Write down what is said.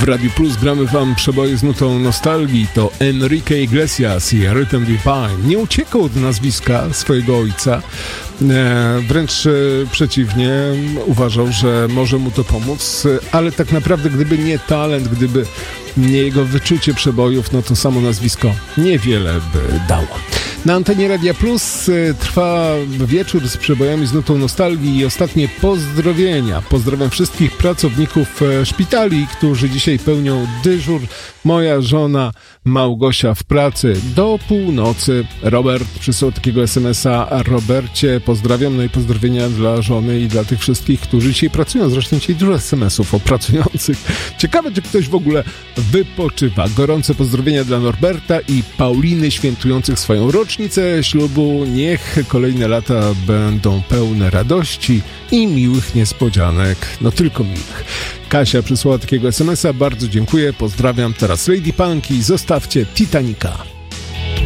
W Radiu Plus gramy wam przeboje z nutą nostalgii. To Enrique Iglesias i Rhythm Divine. Nie uciekał od nazwiska swojego ojca. Wręcz przeciwnie, uważał, że może mu to pomóc, ale tak naprawdę gdyby nie talent, gdyby nie jego wyczucie przebojów, no to samo nazwisko niewiele by dało. Na antenie Radia Plus trwa wieczór z przebojami z nutą nostalgii i ostatnie pozdrowienia. Pozdrawiam wszystkich pracowników szpitali, którzy dzisiaj pełnią dyżur. Moja żona Małgosia w pracy do północy. Robert przysłał takiego SMS-a. Robercie, pozdrawiam. No i pozdrowienia dla żony i dla tych wszystkich, którzy dzisiaj pracują. Zresztą dzisiaj dużo SMS-ów o pracujących. Ciekawe, czy ktoś w ogóle wypoczywa. Gorące pozdrowienia dla Norberta i Pauliny świętujących swoją rocznicę ślubu. Niech kolejne lata będą pełne radości i miłych niespodzianek. No tylko miłych. Kasia przysłała takiego SMS-a. Bardzo dziękuję. Pozdrawiam. Teraz Lady Punk i zostawcie Titanica.